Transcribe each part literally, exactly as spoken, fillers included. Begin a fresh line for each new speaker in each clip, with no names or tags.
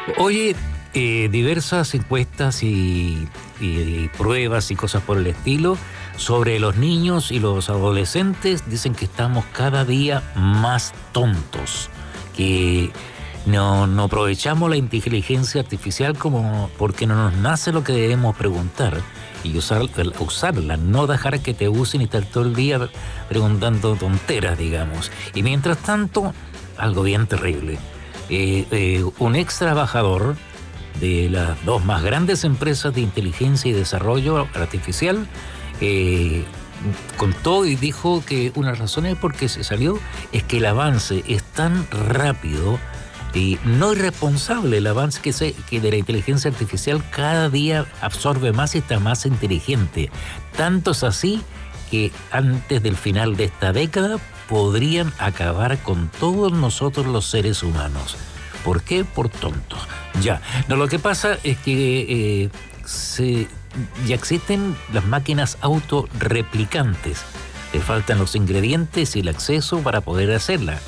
Oye, eh, diversas encuestas y, y, y pruebas y cosas por el estilo sobre los niños y los adolescentes dicen que estamos cada día más tontos, que no, no aprovechamos la inteligencia artificial como porque no nos nace lo que debemos preguntar y usar, usarla, no dejar que te usen y estar todo el día preguntando tonteras, digamos. Y mientras tanto, algo bien terrible. Eh, eh, un ex trabajador de las dos más grandes empresas de inteligencia y desarrollo artificial eh, contó y dijo que una razón es porque se salió es que el avance es tan rápido y no irresponsable, el avance que, se, que de la inteligencia artificial cada día absorbe más y está más inteligente. Tanto es así que antes del final de esta década podrían acabar con todos nosotros los seres humanos. ¿Por qué? Por tontos. Ya, no, lo que pasa es que eh, se, ya existen las máquinas autorreplicantes. Le faltan los ingredientes y el acceso para poder hacerla.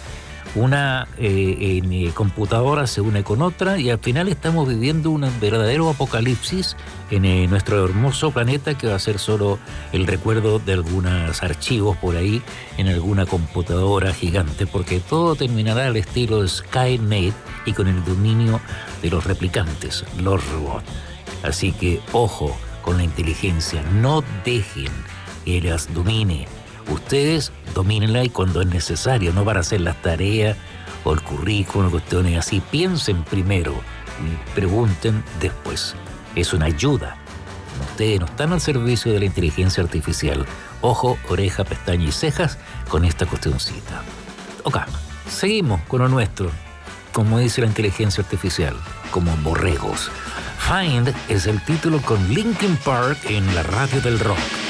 Una eh, en eh, computadora se une con otra y al final estamos viviendo un verdadero apocalipsis en eh, nuestro hermoso planeta que va a ser solo el recuerdo de algunos archivos por ahí en alguna computadora gigante, porque todo terminará al estilo de Skynet y con el dominio de los replicantes, los robots. Así que ojo con la inteligencia, no dejen que las domine. Ustedes domínenla y cuando es necesario, no para hacer las tareas o el currículum, cuestiones así. Piensen primero y pregunten después. Es una ayuda. Ustedes no están al servicio de la inteligencia artificial. Ojo, oreja, pestaña y cejas con esta cuestioncita. Ok, seguimos con lo nuestro. Como dice la inteligencia artificial, como borregos. Find es el título con Linkin Park en la radio del rock.